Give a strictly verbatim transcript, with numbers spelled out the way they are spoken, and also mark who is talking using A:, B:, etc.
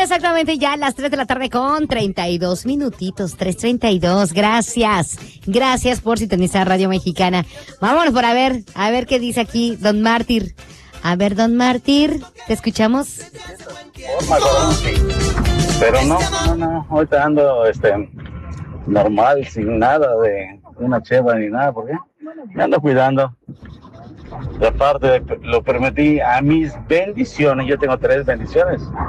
A: exactamente ya a las tres de la tarde con treinta y dos minutitos, tres treinta y dos. Gracias, gracias por sintonizar Radio Mexicana. Vámonos por a ver, a ver qué dice aquí Don Mártir. A ver, Don Mártir, ¿te escuchamos?
B: Pero no, no, no, ahorita ando este, normal, sin nada de una cheva ni nada, ¿por qué? Me ando cuidando. De parte, lo permití a mis bendiciones, yo tengo tres bendiciones.